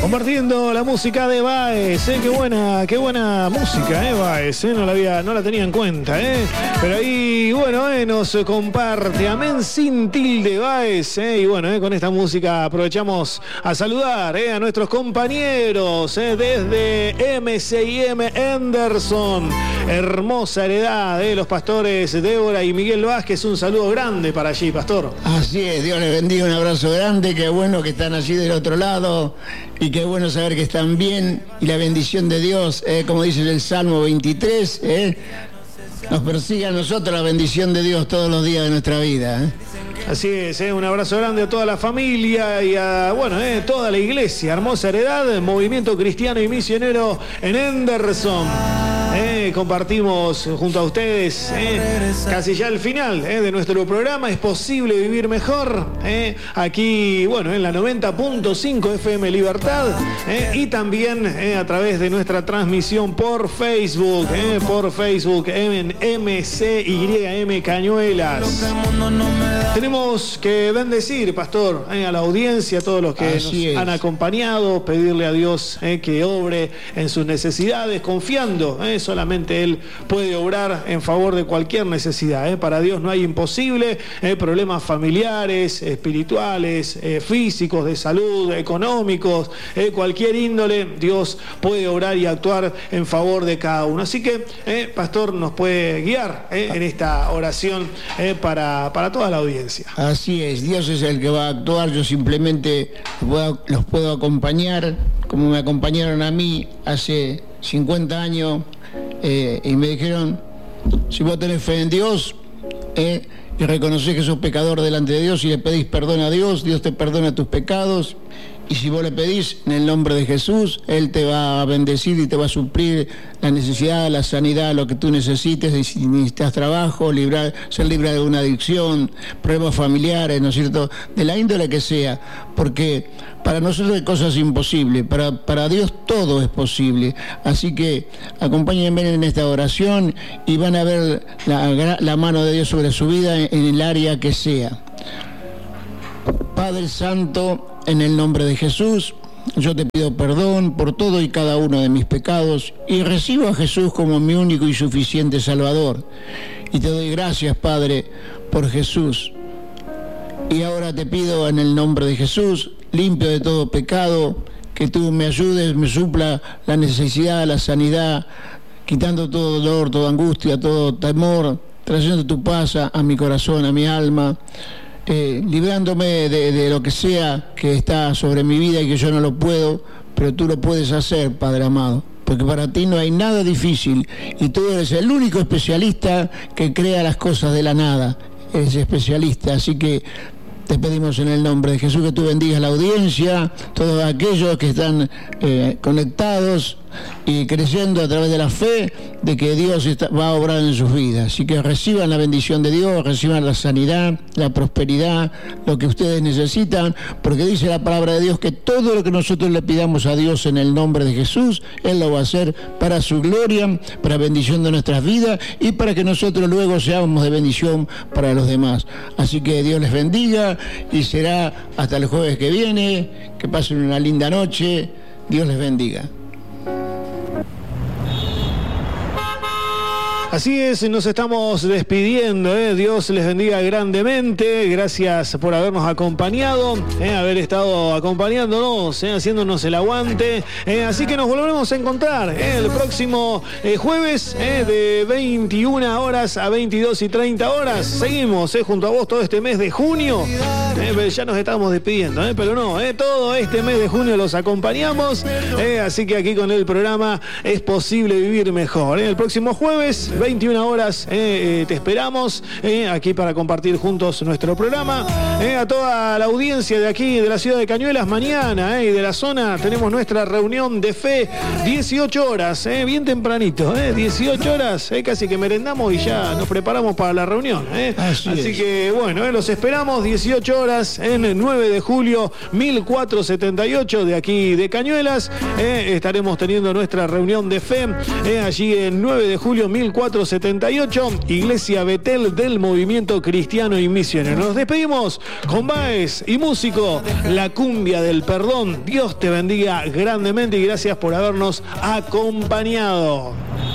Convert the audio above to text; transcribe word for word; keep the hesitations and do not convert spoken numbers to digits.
Compartiendo la música de Baez, ¿eh? Qué buena, qué buena música, ¿eh? Baez, ¿eh? No la había, no la tenía en cuenta, ¿eh? Pero ahí, bueno, ¿eh? Nos comparte Amén sin tilde Baez, ¿eh? Y bueno, ¿eh? Con esta música aprovechamos a saludar, ¿eh? A nuestros compañeros, ¿eh? Desde M C I M Henderson, hermosa heredad, ¿eh? Los pastores Débora y Miguel Vázquez, un saludo grande para allí, pastor. Así es, Dios les bendiga, un abrazo grande, qué bueno que están allí del otro lado y qué bueno saber que están bien y la bendición de Dios, eh, como dice el Salmo veintitrés, eh, nos persigue a nosotros la bendición de Dios todos los días de nuestra vida. Eh. Así es, ¿eh? Un abrazo grande a toda la familia y a, bueno, eh, toda la iglesia, hermosa heredad, movimiento cristiano y misionero en Henderson. Eh, compartimos junto a ustedes eh, casi ya el final eh, de nuestro programa Es Posible Vivir Mejor, eh, aquí, bueno, en la noventa punto cinco F M Libertad, eh, y también eh, a través de nuestra transmisión por Facebook, eh, por Facebook en M C Y M Cañuelas. Tenemos que bendecir, pastor, eh, a la audiencia, a todos los que Así nos es. han acompañado, pedirle a Dios eh, que obre en sus necesidades, confiando, eh, solamente Él puede obrar en favor de cualquier necesidad. ¿eh? Para Dios no hay imposible, ¿eh? Problemas familiares, espirituales, eh, físicos, de salud, económicos, ¿eh? Cualquier índole, Dios puede obrar y actuar en favor de cada uno. Así que, ¿eh? Pastor, nos puede guiar ¿eh? en esta oración ¿eh? para, para toda la audiencia. Así es, Dios es el que va a actuar, yo simplemente puedo- los puedo acompañar, como me acompañaron a mí hace cincuenta años, eh, y me dijeron, si vos tenés fe en Dios, eh, y reconocés que sos pecador delante de Dios y le pedís perdón a Dios, Dios te perdona tus pecados. Y si vos le pedís en el nombre de Jesús, Él te va a bendecir y te va a suplir la necesidad, la sanidad, lo que tú necesites. Y si necesitas trabajo, librar, ser libre de una adicción, problemas familiares, ¿no es cierto?, de la índole que sea. Porque para nosotros hay cosas imposibles, para, para Dios todo es posible. Así que acompáñenme en esta oración y van a ver la, la mano de Dios sobre su vida en, en el área que sea. Padre Santo, en el nombre de Jesús, yo te pido perdón por todo y cada uno de mis pecados y recibo a Jesús como mi único y suficiente Salvador. Y te doy gracias, Padre, por Jesús. Y ahora te pido en el nombre de Jesús, limpio de todo pecado, que tú me ayudes, me supla la necesidad, la sanidad, quitando todo dolor, toda angustia, todo temor, trayendo tu paz a, a mi corazón, a mi alma. Eh, librándome de, de lo que sea que está sobre mi vida y que yo no lo puedo, pero tú lo puedes hacer, Padre amado, porque para ti no hay nada difícil y tú eres el único especialista que crea las cosas de la nada, eres especialista, así que te pedimos en el nombre de Jesús que tú bendigas la audiencia, todos aquellos que están eh, conectados y creyendo a través de la fe de que Dios está, va a obrar en sus vidas. Así que reciban la bendición de Dios, reciban la sanidad, la prosperidad, lo que ustedes necesitan, porque dice la palabra de Dios que todo lo que nosotros le pidamos a Dios en el nombre de Jesús, Él lo va a hacer para su gloria, para bendición de nuestras vidas y para que nosotros luego seamos de bendición para los demás. Así que Dios les bendiga y será hasta el jueves que viene. Que pasen una linda noche. Dios les bendiga. Así es, nos estamos despidiendo, ¿eh? Dios les bendiga grandemente, gracias por habernos acompañado, ¿eh? haber estado acompañándonos, ¿eh? haciéndonos el aguante, ¿eh? Así que nos volveremos a encontrar ¿eh? el próximo eh, jueves ¿eh? de veintiuna horas a veintidós y treinta horas, seguimos ¿eh? junto a vos todo este mes de junio, ¿eh? ya nos estamos despidiendo, ¿eh? pero no, ¿eh? todo este mes de junio los acompañamos, ¿eh? así que aquí con el programa Es Posible Vivir Mejor, ¿eh? el próximo jueves, veintiuna horas, eh, eh, te esperamos eh, aquí para compartir juntos nuestro programa. Eh, a toda la audiencia de aquí, de la ciudad de Cañuelas, mañana eh, y de la zona, tenemos nuestra reunión de fe, dieciocho horas, eh, bien tempranito, eh, dieciocho horas, eh, casi que merendamos y ya nos preparamos para la reunión. Eh. Así, Así es. que bueno, eh, los esperamos, dieciocho horas, en el nueve de julio, mil cuatrocientos setenta y ocho de aquí de Cañuelas. Eh, estaremos teniendo nuestra reunión de fe, eh, allí en nueve de julio, mil cuatrocientos cuatrocientos setenta y ocho, Iglesia Betel del Movimiento Cristiano y Misionero. Nos despedimos con Baez y Músico, La Cumbia del Perdón. Dios te bendiga grandemente y gracias por habernos acompañado.